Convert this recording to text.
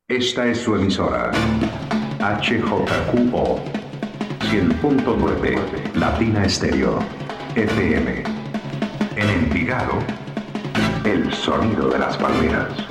Esta es su emisora. HJQO 100.9 Latina Estéreo FM. En Envigado, el sonido de las palmeras.